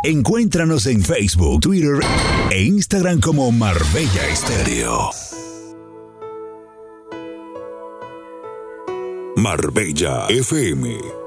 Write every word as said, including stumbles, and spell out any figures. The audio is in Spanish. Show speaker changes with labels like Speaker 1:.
Speaker 1: Encuéntranos en Facebook, Twitter e Instagram como Marbella Estéreo. Marbella F M.